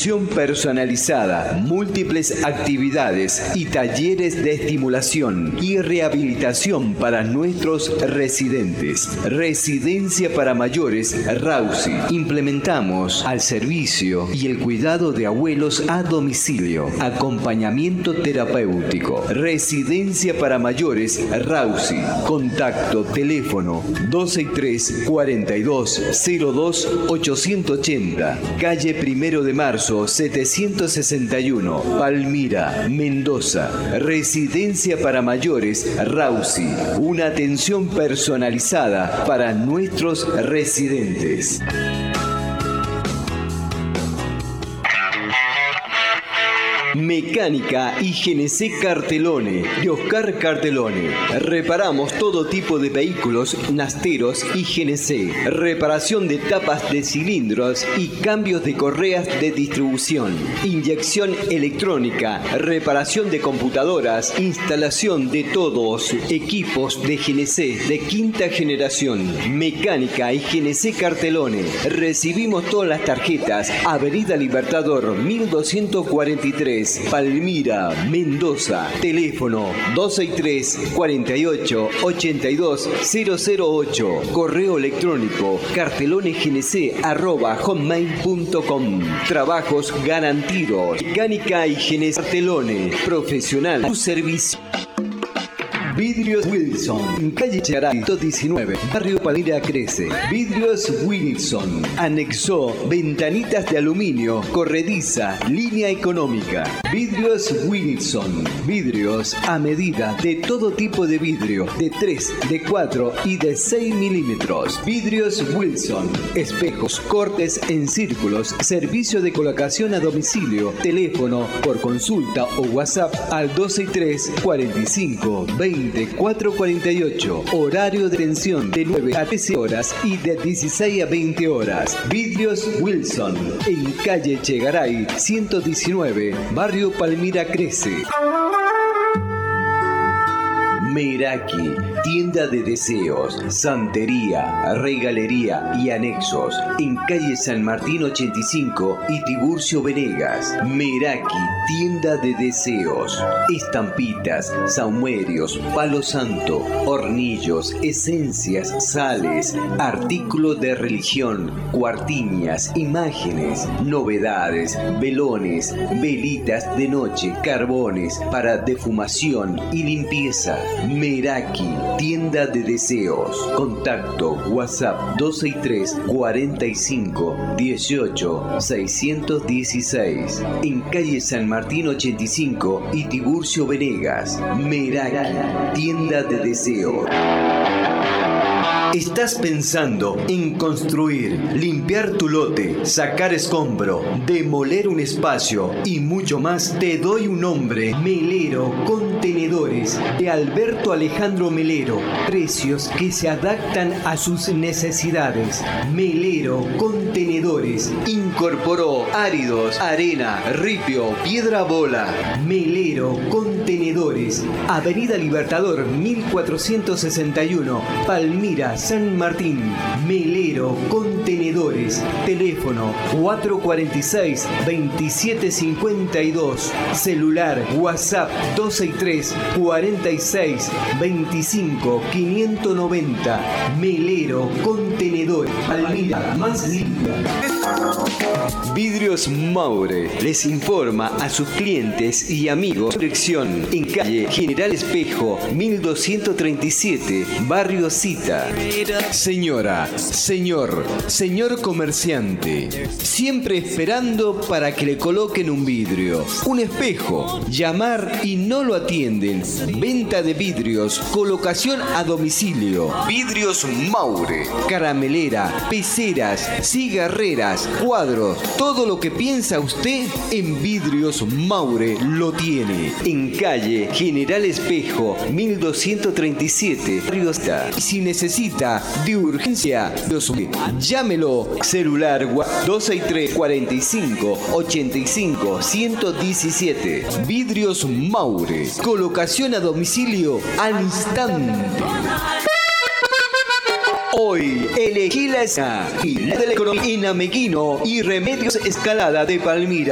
Atención personalizada, múltiples actividades y talleres de estimulación y rehabilitación para nuestros residentes. Residencia para mayores Rausi. Implementamos al servicio y el cuidado de abuelos a domicilio. Acompañamiento terapéutico. Residencia para mayores Rausi. Contacto teléfono 263 42 02 880. Calle 1 de Marzo 761. Palmira, Mendoza. Residencia para mayores Rausi. Una atención personalizada para nuestros residentes. Mecánica y GNC Cartelone, de Oscar Cartelone. Reparamos todo tipo de vehículos, nasteros y GNC. Reparación de tapas de cilindros y cambios de correas de distribución. Inyección electrónica, reparación de computadoras, instalación de todos equipos de GNC de quinta generación. Mecánica y GNC Cartelone. Recibimos todas las tarjetas. Avenida Libertador 1243. Palmira, Mendoza. Teléfono 263 48 82 008. Correo electrónico cartelonegnc@hotmail.com. Trabajos garantidos. Mecánica y GNC Cartelone. Profesional. Tu servicio. Vidrios Wilson, en calle Chegaray 19, barrio Palmira Crece. Vidrios Wilson, anexó ventanitas de aluminio, corrediza, línea económica. Vidrios Wilson, vidrios a medida de todo tipo de vidrio, de 3, de 4 y de 6 milímetros. Vidrios Wilson, espejos, cortes en círculos, servicio de colocación a domicilio, teléfono por consulta o WhatsApp al 263 45 20 448. Horario de atención de 9 a 13 horas y de 16 a 20 horas. Vidrios Wilson, en calle Chegaray 119, barrio Palmira Crece. Meraki, tienda de deseos, santería, regalería y anexos, en calle San Martín 85 y Tiburcio Venegas. Meraki, tienda de deseos, estampitas, saumerios, palo santo, hornillos, esencias, sales, artículos de religión, cuartinias, imágenes, novedades, velones, velitas de noche, carbones para defumación y limpieza. Meraki, tienda de deseos. Contacto WhatsApp 263 45 18 616. En calle San Martín 85 y Tiburcio Venegas. Meraki, tienda de deseos. ¿Estás pensando en construir, limpiar tu lote, sacar escombro, demoler un espacio y mucho más? Te doy un nombre. Melero Contenedores, de Alberto Alejandro Melero. Precios que se adaptan a sus necesidades. Melero Contenedores. Incorporó áridos, arena, ripio, piedra bola. Melero Contenedores. Avenida Libertador 1461, Palmira, San Martín. Melero Contenedores. Teléfono 446 2752. Celular WhatsApp 263 46 25 590. Melero Contenedores. Palmira más limpia. Vidrios Maure les informa a sus clientes y amigos. Dirección en calle General Espejo 1237, barrio Cita. Señora, señor comerciante, siempre esperando para que le coloquen un vidrio, un espejo, llamar y no lo atienden. Venta de vidrios, colocación a domicilio. Vidrios Maure, caramelera, peceras, cigarreras, cuadros, todo lo que piensa usted en Vidrios Maure lo tiene. En calle General Espejo 1237, Río Está. Si necesita de urgencia, llámelo. Celular 263 45 85 117. Vidrios Maure, colocación a domicilio al instante. Hoy elegí la escena y la de la economía en Ameguino y Remedios Escalada de Palmira.